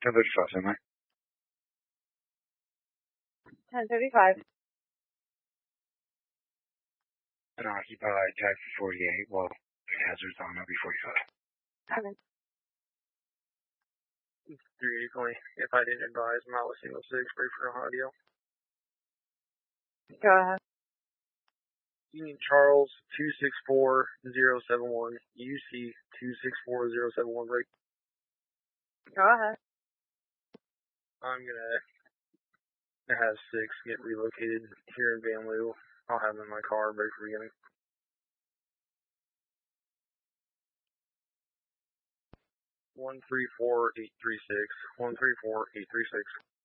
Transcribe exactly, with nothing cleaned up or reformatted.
ten thirty-five, am I? ten thirty-five. And occupy taxi forty-eight. Well, hazards on, I'll be forty-five. Okay. three eighty, if I didn't advise, mile single six, ready for audio. Go ahead. Union Charles, two six four zero seven one, U C two six four zero seven one, break. Go ahead. I'm gonna have six get relocated here in Van Loo. I'll have them in my car, ready for beginning. One three four eight three six. One three four eight three six.